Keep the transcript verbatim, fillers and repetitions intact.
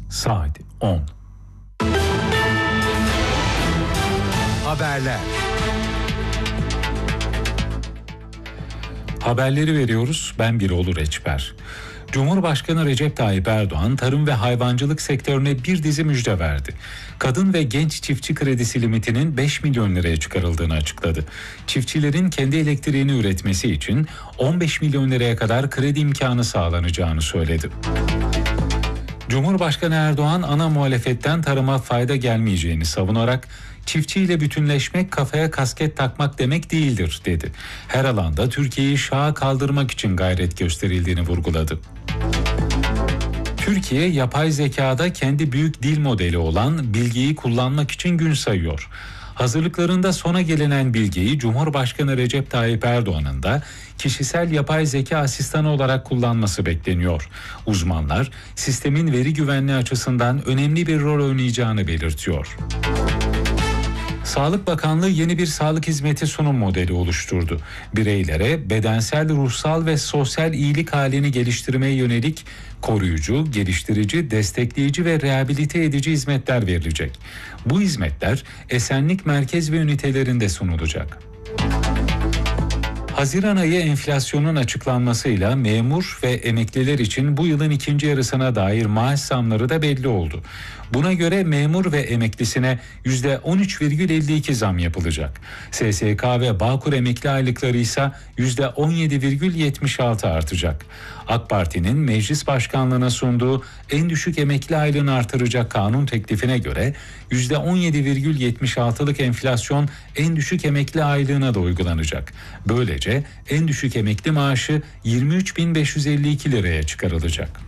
Saat on. Haberler. Haberleri veriyoruz. Ben Birol Reçber. Cumhurbaşkanı Recep Tayyip Erdoğan tarım ve hayvancılık sektörüne bir dizi müjde verdi. Kadın ve genç çiftçi kredisi limitinin beş milyon liraya çıkarıldığını açıkladı. Çiftçilerin kendi elektriğini üretmesi için on beş milyon liraya kadar kredi imkanı sağlanacağını söyledi. Cumhurbaşkanı Erdoğan ana muhalefetten tarıma fayda gelmeyeceğini savunarak çiftçiyle bütünleşmek kafaya kasket takmak demek değildir dedi. Her alanda Türkiye'yi şaha kaldırmak için gayret gösterildiğini vurguladı. Türkiye yapay zekada kendi büyük dil modeli olan Bilge'yi kullanmak için gün sayıyor. Hazırlıklarında sona gelinen Bilge'yi Cumhurbaşkanı Recep Tayyip Erdoğan'ın da kişisel yapay zeka asistanı olarak kullanması bekleniyor. Uzmanlar sistemin veri güvenliği açısından önemli bir rol oynayacağını belirtiyor. Sağlık Bakanlığı yeni bir sağlık hizmeti sunum modeli oluşturdu. Bireylere bedensel, ruhsal ve sosyal iyilik halini geliştirmeye yönelik koruyucu, geliştirici, destekleyici ve rehabilite edici hizmetler verilecek. Bu hizmetler esenlik merkez ve ünitelerinde sunulacak. Haziran ayı enflasyonun açıklanmasıyla memur ve emekliler için bu yılın ikinci yarısına dair maaş zamları da belli oldu. Buna göre memur ve emeklisine yüzde on üç virgül elli iki zam yapılacak. S S K ve Bağkur emekli aylıkları ise yüzde on yedi virgül yetmiş altı artacak. AK Parti'nin meclis başkanlığına sunduğu en düşük emekli aylığını artıracak kanun teklifine göre yüzde on yedi virgül yetmiş altılık enflasyon en düşük emekli aylığına da uygulanacak. Böylece en düşük emekli maaşı yirmi üç bin beş yüz elli iki liraya çıkarılacak.